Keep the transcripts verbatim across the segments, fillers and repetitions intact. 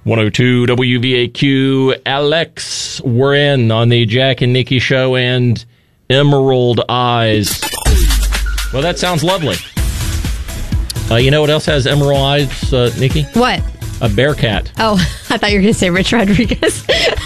one oh two W V A Q. Alex, we're in on the Jack and Nikki show and Emerald Eyes. Well, that sounds lovely. Uh, you know what else has emerald eyes, uh, Nikki? What? A bear cat. Oh, I thought you were going to say Rich Rodriguez.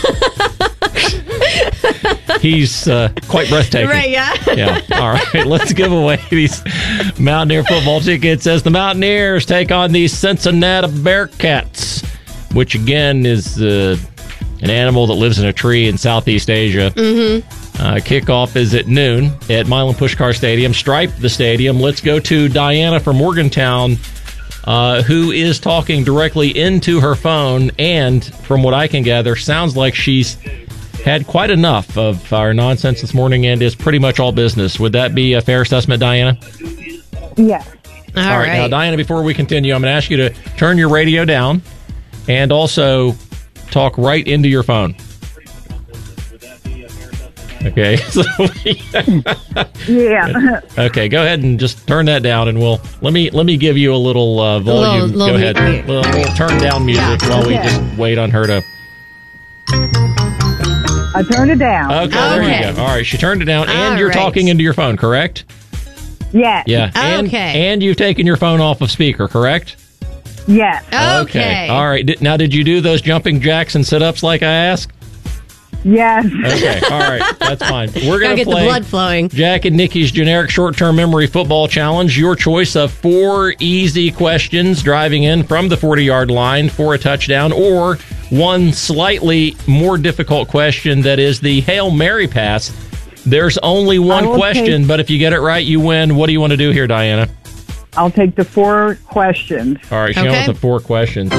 He's uh, quite breathtaking. Right, yeah. Yeah. All right, let's give away these Mountaineer football tickets as the Mountaineers take on the Cincinnati Bearcats, which again is uh, an animal that lives in a tree in Southeast Asia. Mm-hmm. Uh, kickoff is at noon at Milan Puskar Stadium. Stripe the stadium. Let's go to Diana from Morgantown, uh, who is talking directly into her phone, and from what I can gather, sounds like she's had quite enough of our nonsense this morning and is pretty much all business. Would that be a fair assessment, Diana? Yes. All, all right. right. Now, Diana, before we continue, I'm going to ask you to turn your radio down and also talk right into your phone. Okay. So yeah. Okay, go ahead and just turn that down, and we'll let me let me give you a little uh, volume. Little- go little ahead, mu- little, little turn down music Yeah. while we Okay. just wait on her to. I turned it down. Okay, there Okay. you go. All right, she turned it down, and All you're right. talking into your phone, correct? Yes. Yeah. And, Okay. And you've taken your phone off of speaker, correct? Yes. Okay. All right. Did- Now, did you do those jumping jacks and sit-ups like I asked? Yes. Okay. All right. That's fine. We're Gotta going to get the play blood flowing. Jack and Nikki's generic short-term memory football challenge. Your choice of four easy questions driving in from the forty-yard line for a touchdown, or one slightly more difficult question that is the Hail Mary pass. There's only one I will question, take- but if you get it right, you win. What do you want to do here, Diana? I'll take the four questions. All right, she Okay. wants the four questions.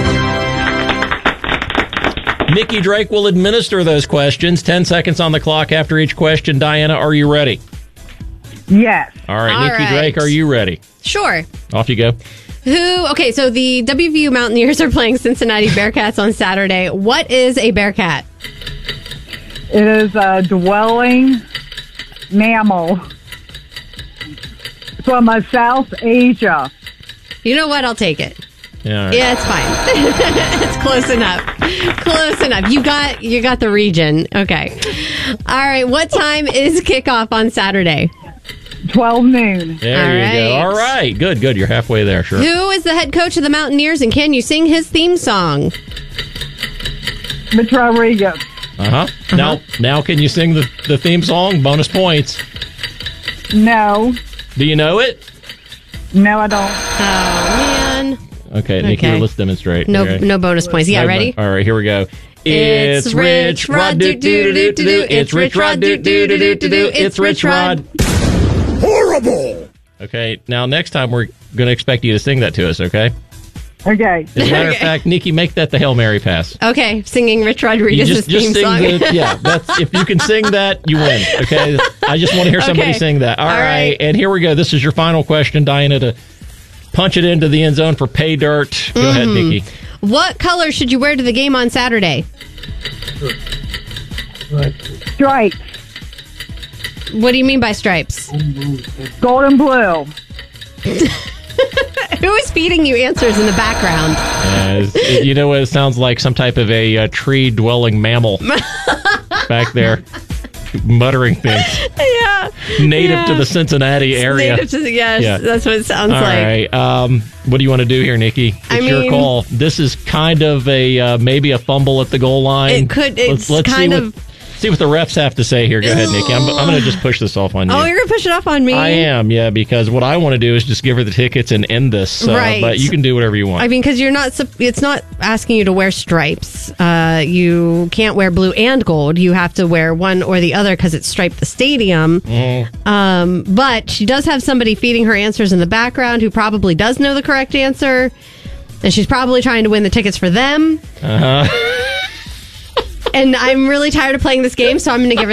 Nikki Drake will administer those questions. Ten seconds on the clock after each question. Diana, are you ready? Yes. All right, All Nikki right. Drake, are you ready? Sure. Off you go. Who? Okay, so the W V U Mountaineers are playing Cincinnati Bearcats on Saturday. What is a bearcat? It is a dwelling mammal from uh, South Asia. You know what? I'll take it. Yeah, all right. Yeah, it's fine. It's close enough. Close enough. You got you got the region. Okay. All right. What time is kickoff on Saturday? twelve noon. There All you right. go. All right. Good, good. You're halfway there, sure. Who is the head coach of the Mountaineers, and can you sing his theme song? Mitch Rodriguez. Uh-huh. Now, now can you sing the, the theme song? Bonus points. No. Do you know it? No, I don't. Oh man. Okay, Nikki, Okay. let's demonstrate. No Okay. no bonus points. Yeah, No, ready? All right, here we go. It's Rich Rod do do do do do. It's Rich Rod do do do do do. It's Rich Rod. Horrible! Okay, now next time we're going to expect you to sing that to us, okay? Okay. As a matter of Okay. fact, Nikki, make that the Hail Mary pass. Okay, singing Rich You Rodriguez's just, just theme sing song. the, yeah, that's, if you can sing that, you win, okay? I just want to hear somebody Okay. sing that. All, All right. right. and here we go. This is your final question, Diana, to punch it into the end zone for pay dirt. Go ahead, Mm-hmm. Nikki. What color should you wear to the game on Saturday? Stripes. What do you mean by stripes? Golden blue. Who is feeding you answers in the background? Uh, it- you know what? It sounds like some type of a uh, tree-dwelling mammal back there, muttering things. Yeah. Native Yeah. to the Cincinnati area. Native to- yes, Yeah. that's what it sounds All like. right. Um, what do you want to do here, Nikki? It's I your mean- call. This is kind of a uh, maybe a fumble at the goal line. It could- it's kind see what, of- see what the refs have to say here. Go ahead, Nikki. I'm, I'm going to just push this off on you. Oh, you're going to push it off on me? I am, yeah, because what I want to do is just give her the tickets and end this. Uh, Right. But you can do whatever you want. I mean, because you're not, sup- it's not asking you to wear stripes. Uh, you can't wear blue and gold. You have to wear one or the other because it's striped the stadium. Mm-hmm. Um, but she does have somebody feeding her answers in the background who probably does know the correct answer. And she's probably trying to win the tickets for them. Uh-huh. And I'm really tired of playing this game, so I'm going to give her